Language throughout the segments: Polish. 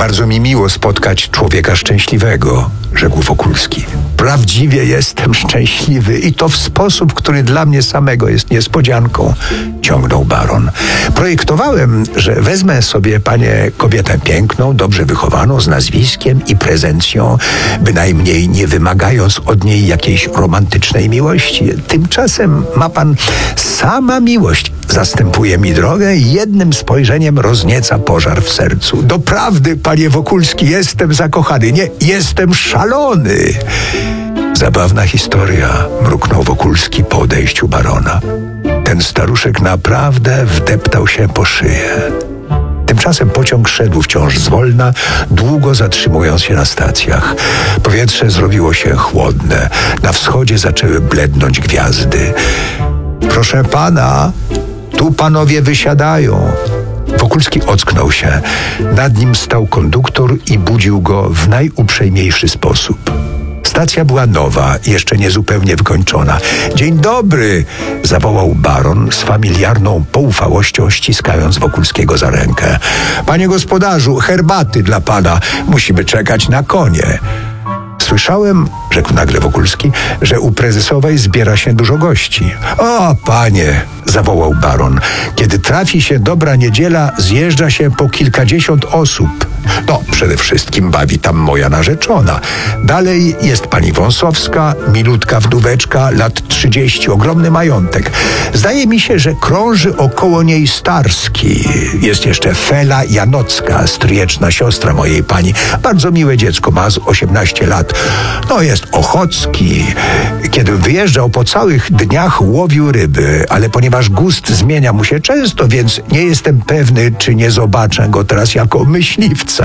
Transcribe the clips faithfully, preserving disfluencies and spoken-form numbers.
Bardzo mi miło spotkać człowieka szczęśliwego, rzekł Wokulski. Prawdziwie jestem szczęśliwy i to w sposób, który dla mnie samego jest niespodzianką, ciągnął baron. Projektowałem, że wezmę sobie, panie, kobietę piękną, dobrze wychowaną, z nazwiskiem i prezencją, bynajmniej nie wymagając od niej jakiejś romantycznej miłości. Tymczasem ma pan, sama miłość zastępuje mi drogę i jednym spojrzeniem roznieca pożar w sercu. Doprawdy, panie Wokulski, jestem zakochany. Nie, jestem szalony. Zabawna historia, mruknął Wokulski po odejściu barona. Ten staruszek naprawdę wdeptał się po szyję. Tymczasem pociąg szedł wciąż zwolna, długo zatrzymując się na stacjach. Powietrze zrobiło się chłodne. Na wschodzie zaczęły blednąć gwiazdy. Proszę pana, tu panowie wysiadają. Wokulski ocknął się. Nad nim stał konduktor i budził go w najuprzejmiejszy sposób. Stacja była nowa, jeszcze niezupełnie wykończona. Dzień dobry, zawołał baron z familiarną poufałością, ściskając Wokulskiego za rękę. Panie gospodarzu, herbaty dla pana. Musimy czekać na konie. Słyszałem, rzekł nagle Wokulski, że u prezesowej zbiera się dużo gości. O, panie, zawołał baron, kiedy trafi się dobra niedziela, zjeżdża się po kilkadziesiąt osób. No, przede wszystkim bawi tam moja narzeczona. Dalej jest pani Wąsowska, milutka wdóweczka, lat trzydzieści, ogromny majątek. Zdaje mi się, że krąży około niej Starski. Jest jeszcze Fela Janocka, stryjeczna siostra mojej pani. Bardzo miłe dziecko, ma z osiemnaście lat. No, jest Ochocki. Kiedy wyjeżdżał, po całych dniach łowił ryby, ale ponieważ gust zmienia mu się często, więc nie jestem pewny, czy nie zobaczę go teraz jako myśliwca.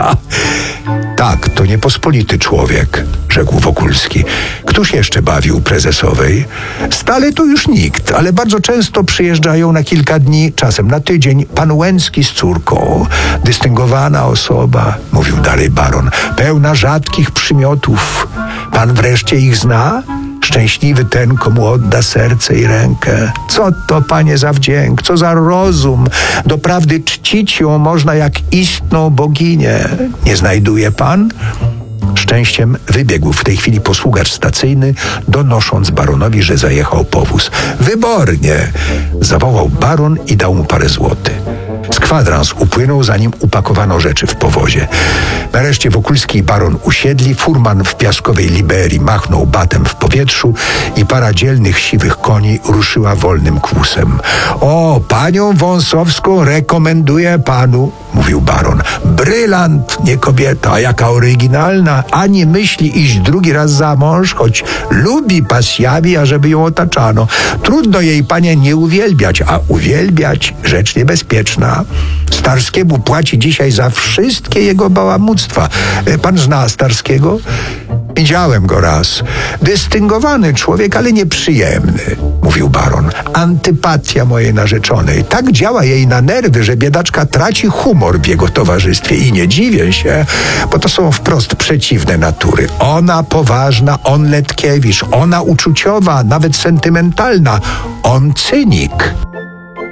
Tak, to niepospolity człowiek, rzekł Wokulski. Któż jeszcze bawił prezesowej? Stale to już nikt, ale bardzo często przyjeżdżają na kilka dni, czasem na tydzień, pan Łęcki z córką. Dystyngowana osoba, mówił dalej baron, pełna rzadkich przymiotów. Pan wreszcie ich zna? Szczęśliwy ten, komu odda serce i rękę. Co to, panie, za wdzięk, co za rozum. Doprawdy czcić ją można jak istną boginię. Nie znajduje pan? Szczęściem wybiegł w tej chwili posługacz stacyjny, donosząc baronowi, że zajechał powóz. Wybornie, zawołał baron i dał mu parę złotych. Z kwadrans upłynął, zanim upakowano rzeczy w powozie. Nareszcie Wokulski i baron usiedli, furman w piaskowej liberii machnął batem w powietrzu i para dzielnych siwych koni ruszyła wolnym kłusem. O, panią Wąsowską rekomenduję panu, mówił baron. Brylant, nie kobieta, a jaka oryginalna. Ani myśli iść drugi raz za mąż, choć lubi pasjawi, ażeby ją otaczano. Trudno jej, panie, nie uwielbiać, a uwielbiać rzecz niebezpieczna. Starskiemu płaci dzisiaj za wszystkie jego bałamuctwa. Pan zna Starskiego? Widziałem go raz. Dystyngowany człowiek, ale nieprzyjemny, mówił baron. Antypatia mojej narzeczonej. Tak działa jej na nerwy, że biedaczka traci humor w jego towarzystwie. I nie dziwię się, bo to są wprost przeciwne natury. Ona poważna, on letkiewicz. Ona uczuciowa, nawet sentymentalna. On cynik.